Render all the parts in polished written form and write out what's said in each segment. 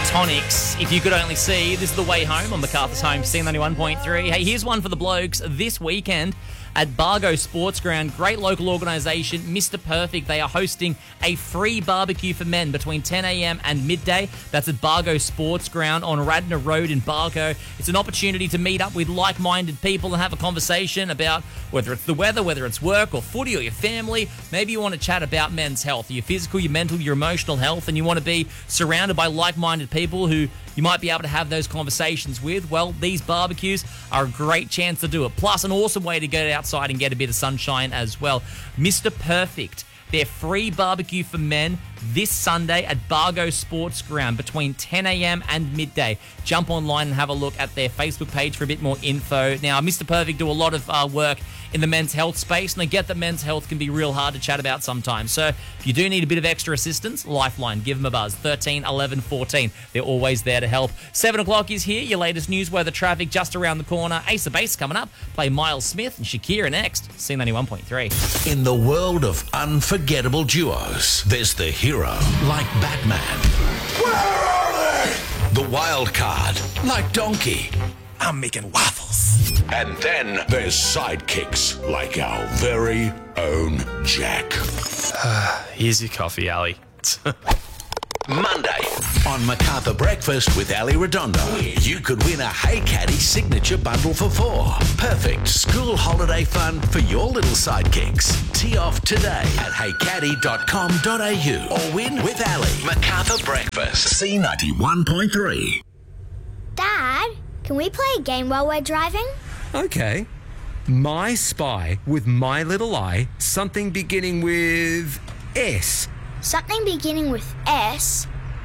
Tonics. If you could only see, this is The Way Home on MacArthur's Home, C91.3. Hey, here's one for the blokes this weekend at Bargo Sports Ground. Great local organisation, Mr. Perfect. They are hosting a free barbecue for men between 10 a.m. and midday. That's at Bargo Sports Ground on Radnor Road in Bargo. It's an opportunity to meet up with like-minded people and have a conversation about whether it's the weather, whether it's work or footy or your family. Maybe you want to chat about men's health, your physical, your mental, your emotional health, and you want to be surrounded by like-minded people who you might be able to have those conversations with. Well, these barbecues are a great chance to do it. Plus, an awesome way to get outside and get a bit of sunshine as well. Mr. Perfect, their free barbecue for men this Sunday at Bargo Sports Ground between 10 a.m. and midday. Jump online and have a look at their Facebook page for a bit more info. Now, Mr. Perfect do a lot of work in the men's health space, and I get that men's health can be real hard to chat about sometimes. So if you do need a bit of extra assistance, Lifeline, give them a buzz, 13 11 14. They're always there to help. 7 o'clock is here, your latest news, weather, traffic just around the corner. Ace of Base coming up. Play Miles Smith and Shakira next. C91.3. In the world of unforgettable duos, there's the hero, like Batman. Where are they? The wild card, like Donkey. I'm making waffles. And then there's sidekicks, like our very own Jack. Here's your coffee, Ali. Monday on MacArthur Breakfast with Ali Redondo, you could win a Hey Caddy signature bundle for 4. Perfect school holiday fun for your little sidekicks. Tee off today at heycaddy.com.au or win with Ali. MacArthur Breakfast, C91.3. Dad, can we play a game while we're driving? Okay. My Spy with My Little Eye, something beginning with S. Something beginning with S?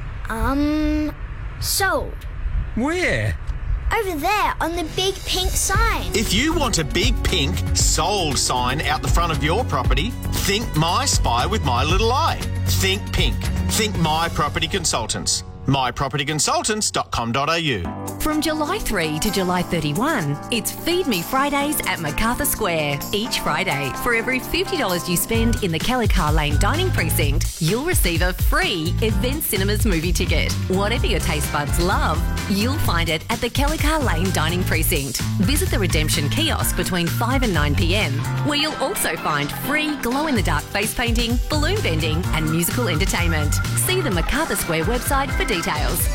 Sold. Where? Over there, on the big pink sign. If you want a big pink sold sign out the front of your property, think My Spy with My Little Eye. Think pink. Think My Property Consultants. mypropertyconsultants.com.au. From July 3 to July 31, it's Feed Me Fridays at MacArthur Square. Each Friday, for every $50 you spend in the Kelly Carr Lane Dining Precinct, you'll receive a free Event Cinemas movie ticket. Whatever your taste buds love, you'll find it at the Kelly Carr Lane Dining Precinct. Visit the Redemption Kiosk between 5 and 9 p.m, where you'll also find free glow-in-the-dark face painting, balloon bending and musical entertainment. See the MacArthur Square website for details.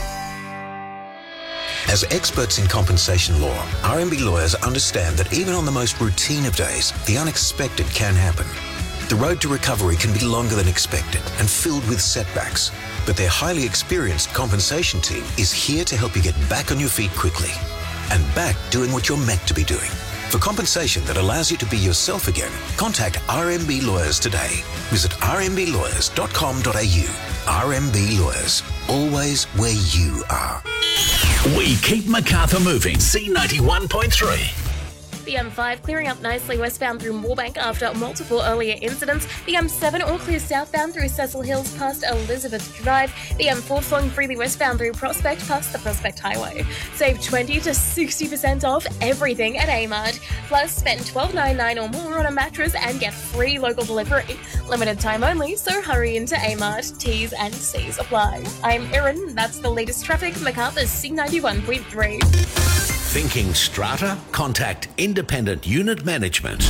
As experts in compensation law, RMB lawyers understand that even on the most routine of days, the unexpected can happen. The road to recovery can be longer than expected and filled with setbacks, but their highly experienced compensation team is here to help you get back on your feet quickly and back doing what you're meant to be doing. For compensation that allows you to be yourself again, contact RMB Lawyers today. Visit rmblawyers.com.au. RMB Lawyers, always where you are. We keep MacArthur moving. C91.3. The M5 clearing up nicely westbound through Moorebank after multiple earlier incidents. The M7 all clear southbound through Cecil Hills past Elizabeth Drive. The M4 flowing freely westbound through Prospect past the Prospect Highway. Save 20 to 60% off everything at Amart. Plus, spend $12.99 or more on a mattress and get free local delivery. Limited time only, so hurry into Amart. T's and C's apply. I'm Erin. That's the latest traffic. MacArthur's C91.3. Thinking strata? Contact Independent Unit Management.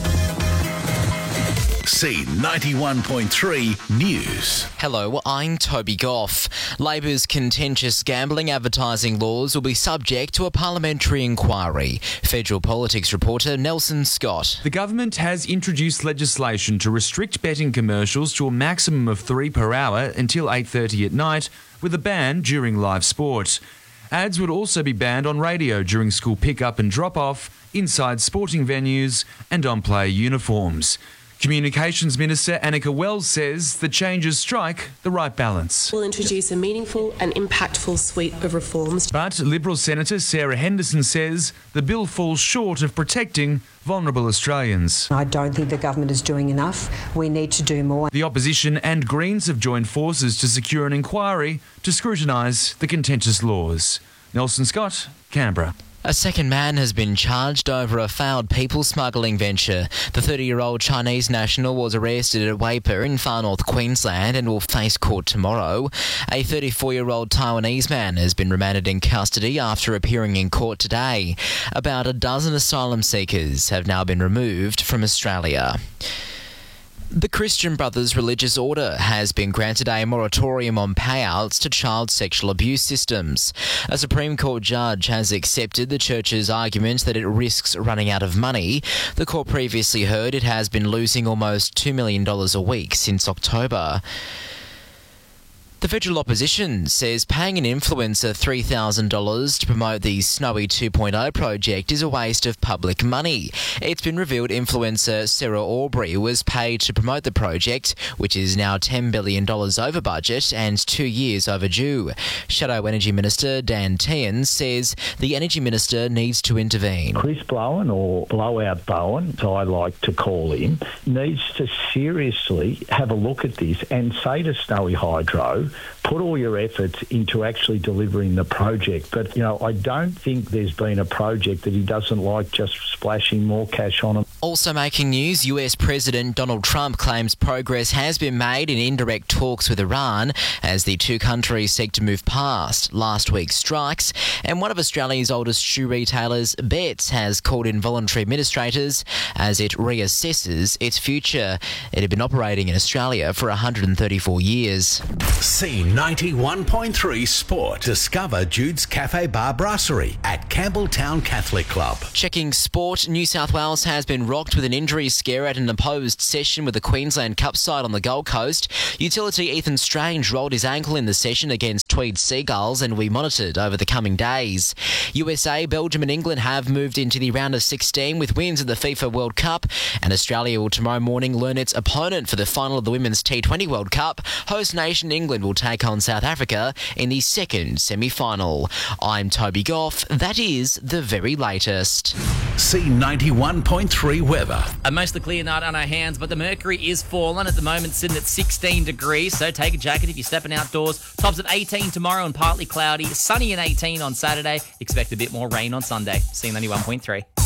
C91.3 News. Hello, I'm Toby Goff. Labor's contentious gambling advertising laws will be subject to a parliamentary inquiry. Federal politics reporter Nelson Scott. The government has introduced legislation to restrict betting commercials to a maximum of 3 per hour until 8:30 at night, with a ban during live sport. Ads would also be banned on radio during school pick-up and drop-off, inside sporting venues and on player uniforms. Communications Minister Annika Wells says the changes strike the right balance. We'll introduce a meaningful and impactful suite of reforms. But Liberal Senator Sarah Henderson says the bill falls short of protecting vulnerable Australians. I don't think the government is doing enough. We need to do more. The opposition and Greens have joined forces to secure an inquiry to scrutinise the contentious laws. Nelson Scott, Canberra. A second man has been charged over a failed people smuggling venture. The 30-year-old Chinese national was arrested at Weipa in far north Queensland and will face court tomorrow. A 34-year-old Taiwanese man has been remanded in custody after appearing in court today. About a dozen asylum seekers have now been removed from Australia. The Christian Brothers Religious Order has been granted a moratorium on payouts to child sexual abuse systems. A Supreme Court judge has accepted the church's argument that it risks running out of money. The court previously heard it has been losing almost $2 million a week since October. The federal opposition says paying an influencer $3,000 to promote the Snowy 2.0 project is a waste of public money. It's been revealed influencer Sarah Aubrey was paid to promote the project, which is now $10 billion over budget and 2 years overdue. Shadow Energy Minister Dan Tehan says the Energy Minister needs to intervene. Chris Bowen, or Blowout Bowen, as I like to call him, needs to seriously have a look at this and say to Snowy Hydro, put all your efforts into actually delivering the project. But, I don't think there's been a project that he doesn't like just splashing more cash on him. Also making news, US President Donald Trump claims progress has been made in indirect talks with Iran as the two countries seek to move past last week's strikes. And one of Australia's oldest shoe retailers, Betts, has called in voluntary administrators as it reassesses its future. It had been operating in Australia for 134 years. C91.3 Sport. Discover Jude's Cafe Bar Brasserie at Campbelltown Catholic Club. Checking sport, New South Wales has been rocked with an injury scare at an opposed session with the Queensland Cup side on the Gold Coast. Utility Ethan Strange rolled his ankle in the session against Tweed Seagulls and will be monitored over the coming days. USA, Belgium and England have moved into the round of 16 with wins in the FIFA World Cup, and Australia will tomorrow morning learn its opponent for the final of the Women's T20 World Cup. Host nation England will take on South Africa in the second semi-final. I'm Toby Goff. That is the very latest. C91.3 weather. A mostly clear night on our hands, but the mercury is fallen at the moment, sitting at 16 degrees, so take a jacket if you're stepping outdoors. Tops at 18 tomorrow and partly cloudy. Sunny and 18 on Saturday. Expect a bit more rain on Sunday. C91.3.